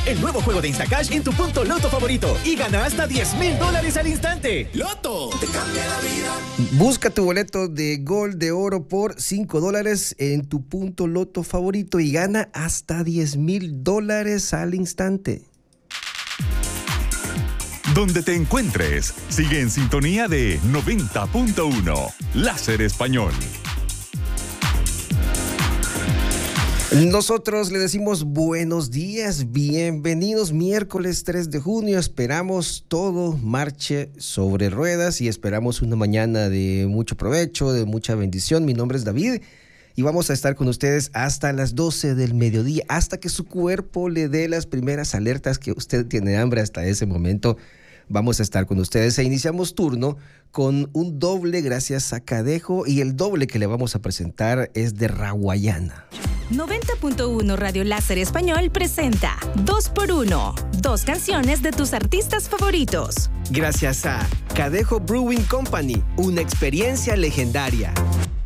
el nuevo juego de Instacash en tu punto Loto favorito y gana hasta $10,000 al instante. ¡Loto! ¡Te cambia la vida! Busca tu boleto de Gol de Oro por $5 en tu punto Loto favorito y gana hasta $10,000 al instante. Donde te encuentres, sigue en sintonía de 90.1 Láser Español. Nosotros le decimos buenos días, bienvenidos, miércoles 3 de junio, esperamos todo marche sobre ruedas y esperamos una mañana de mucho provecho, de mucha bendición. Mi nombre es David y vamos a estar con ustedes hasta las 12 del mediodía, hasta que su cuerpo le dé las primeras alertas que usted tiene hambre. Hasta ese momento vamos a estar con ustedes e iniciamos turno con un doble gracias a Cadejo y el doble que le vamos a presentar es de Raguayana. 90.1 Radio Láser Español presenta 2x1, 2 canciones de tus artistas favoritos. Gracias a Cadejo Brewing Company, una experiencia legendaria.